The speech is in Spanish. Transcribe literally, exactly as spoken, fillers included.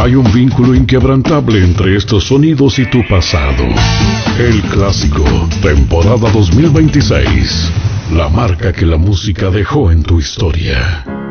Hay un vínculo inquebrantable entre estos sonidos y tu pasado. El Clásico, temporada dos mil veintiséis. La marca que la música dejó en tu historia.